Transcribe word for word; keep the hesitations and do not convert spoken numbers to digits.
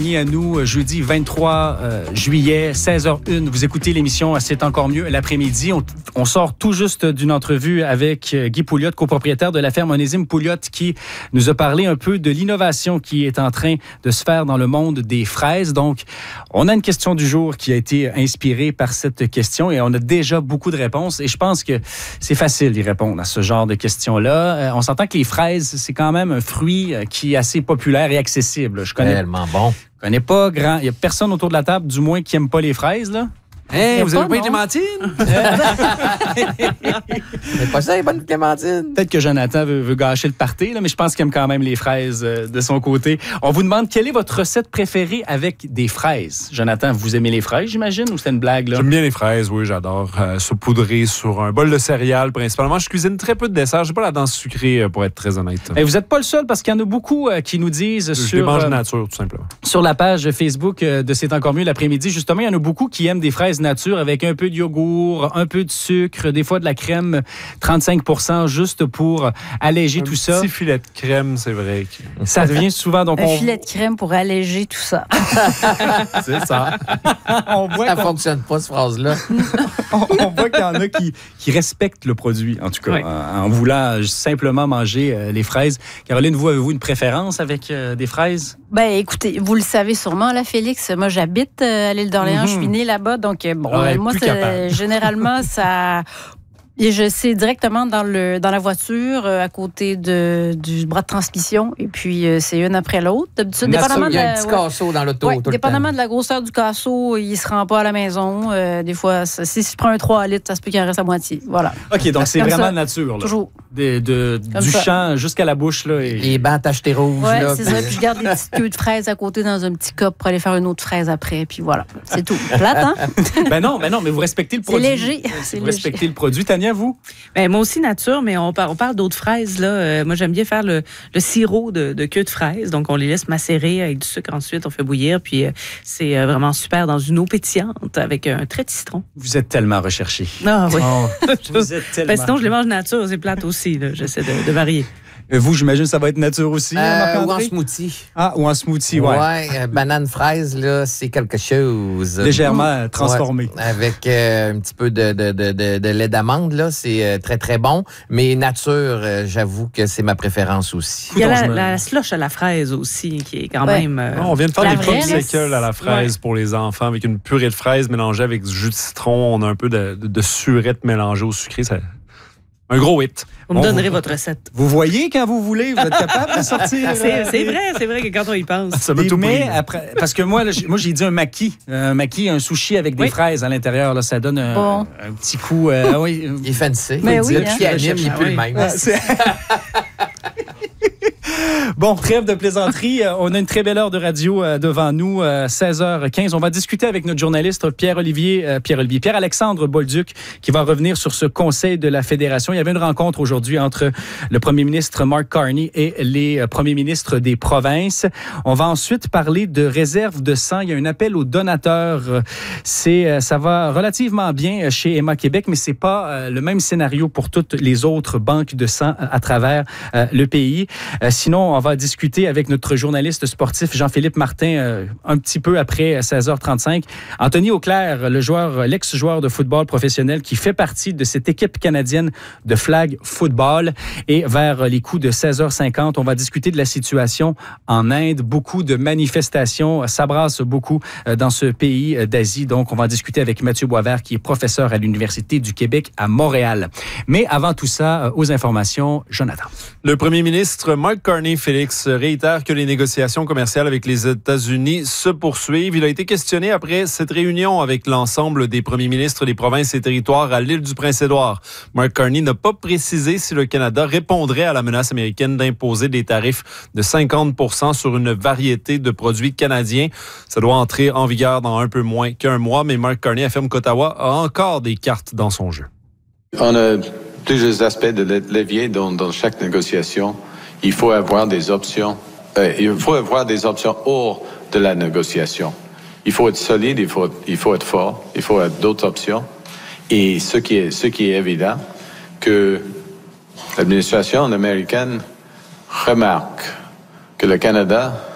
compagnie à nous jeudi vingt-trois juillet, seize heures une. Vous écoutez l'émission C'est encore mieux l'après-midi. On, on sort tout juste d'une entrevue avec Guy Pouliot, copropriétaire de la ferme Onésime Pouliot, qui nous a parlé un peu de l'innovation qui est en train de se faire dans le monde des fraises. Donc, on a une question du jour qui a été inspirée par cette question et on a déjà beaucoup de réponses. Et je pense que c'est facile d'y répondre à ce genre de questions-là. On s'entend que les fraises, c'est quand même un fruit qui est assez populaire et accessible. Je connais, tellement bon. Je connais pas grand... Il n'y a personne autour de la table, du moins, qui n'aime pas les fraises, là. Hey, vous avez pas une clémentine? C'est pas ça, les bonnes clémentines. Peut-être que Jonathan veut, veut gâcher le party, là, mais je pense qu'il aime quand même les fraises euh, de son côté. On vous demande quelle est votre recette préférée avec des fraises. Jonathan, vous aimez les fraises, j'imagine, ou c'est une blague, là? J'aime bien les fraises, oui, j'adore. Euh, saupoudrer sur un bol de céréales, principalement. Je cuisine très peu de dessert. J'ai pas la dent sucrée, euh, pour être très honnête. Et vous n'êtes pas le seul, parce qu'il y en a beaucoup euh, qui nous disent Je sur... les mange euh, nature, tout simplement. Sur la page Facebook euh, de C'est encore mieux l'après-midi, justement, il y en a beaucoup qui aiment des fraises nature avec un peu de yogourt, un peu de sucre, des fois de la crème trente-cinq pour cent juste pour alléger un tout ça. Un petit filet de crème, c'est vrai. Que... Ça devient souvent... Donc un on... filet de crème pour alléger tout ça. C'est ça. on voit ça qu'on... fonctionne pas, cette phrase-là. on, on voit qu'il y en a qui, qui respectent le produit, en tout cas, oui. en, en voulant simplement manger euh, les fraises. Caroline, vous, avez-vous une préférence avec euh, des fraises? Ben, écoutez, vous le savez sûrement, là, Félix. Moi, j'habite euh, à l'île d'Orléans. Mm-hmm. Je suis née là-bas. Donc, bon, euh, moi, c'est, généralement, ça... Et je sais directement dans, le, dans la voiture, euh, à côté de, du bras de transmission. Et puis, euh, c'est une après l'autre. D'habitude, dépendamment il y a de la, un petit ouais, casseau dans l'auto. Ouais, tout dépendamment le temps. de la grosseur du casseau, il ne se rend pas à la maison. Euh, des fois, ça, si je prends un trois litres, ça se peut qu'il en reste à moitié. Voilà. OK, donc c'est comme vraiment ça, nature. Là. Toujours. De, de, du ça. champ jusqu'à la bouche. Là, et... Les bancs tachetés rouges. Oui, là, c'est puis... ça. Puis je garde des petites queues de fraises à côté dans un petit cop pour aller faire une autre fraise après. Puis voilà, c'est tout. Plate, hein? ben non, ben non, mais vous respectez le produit. C'est léger. C'est vous léger. respectez le produit. Tania, vous? Ben, moi aussi, nature, mais on parle, on parle d'autres fraises. Là. Euh, moi, j'aime bien faire le, le sirop de, de queue de fraise. Donc, on les laisse macérer avec du sucre. Ensuite, on fait bouillir. Puis, euh, c'est euh, vraiment super dans une eau pétillante avec un trait de citron. Vous êtes tellement recherché. Ah oui. Oh, vous êtes tellement... Ben, sinon, je les mange nature. C'est plate aussi. Là. J'essaie de, de varier. Vous, j'imagine, ça va être nature aussi, euh, hein, ou en smoothie. Ah, ou en smoothie, ouais. Ouais, euh, banane fraise, là, c'est quelque chose. Légèrement mmh. transformé. Ouais, avec euh, un petit peu de, de, de, de, de lait d'amande, là, c'est euh, très, très bon. Mais nature, euh, j'avoue que c'est ma préférence aussi. Il y a la, la slush à la fraise aussi, qui est quand ouais. même... Euh, non, on vient de faire la des popsicles à la fraise ouais. pour les enfants, avec une purée de fraises mélangée avec du jus de citron. On a un peu de, de, de surette mélangée au sucré. Ça... Un gros hit. Vous me bon, donnerez vous, votre recette. Vous voyez quand vous voulez, vous êtes capable de sortir. c'est, c'est vrai, c'est vrai que quand on y pense. Ça va tout mais après, parce que moi, là, moi, j'ai dit un maki, un maki, un sushi avec des oui. fraises à l'intérieur. Là, ça donne un, bon. un petit coup. Euh, oui. Il est fancy. Mais oui, le hein. pied anime, il n'est plus oui. le même. Ouais, bon, trêve de plaisanterie. On a une très belle heure de radio devant nous, seize heures quinze. On va discuter avec notre journaliste Pierre-Olivier, Pierre-Olivier, Pierre-Alexandre Bolduc, qui va revenir sur ce conseil de la Fédération. Il y avait une rencontre aujourd'hui entre le premier ministre Mark Carney et les premiers ministres des provinces. On va ensuite parler de réserve de sang. Il y a un appel aux donateurs. C'est, ça va relativement bien chez Emma Québec, mais c'est pas le même scénario pour toutes les autres banques de sang à travers le pays. Sinon, on va discuter avec notre journaliste sportif Jean-Philippe Martin euh, un petit peu après seize heures trente-cinq. Anthony Auclair, le joueur, l'ex-joueur de football professionnel qui fait partie de cette équipe canadienne de flag football. Et vers les coups de seize heures cinquante, on va discuter de la situation en Inde. Beaucoup de manifestations s'abrassent beaucoup dans ce pays d'Asie. Donc, on va discuter avec Mathieu Boisvert, qui est professeur à l'Université du Québec à Montréal. Mais avant tout ça, aux informations, Jonathan. Le premier ministre Mark Carney, Félix, réitère que les négociations commerciales avec les États-Unis se poursuivent. Il a été questionné après cette réunion avec l'ensemble des premiers ministres des provinces et territoires à l'île du Prince-Édouard. Mark Carney n'a pas précisé si le Canada répondrait à la menace américaine d'imposer des tarifs de cinquante pour cent sur une variété de produits canadiens. Ça doit entrer en vigueur dans un peu moins qu'un mois, mais Mark Carney affirme qu'Ottawa a encore des cartes dans son jeu. On a plusieurs aspects de levier dans, dans chaque négociation. Il faut avoir des options. Euh, il faut avoir des options hors de la négociation. Il faut être solide, il faut, il faut être fort, il faut avoir d'autres options. Et ce qui est, ce qui est évident, que l'administration américaine remarque que le Canada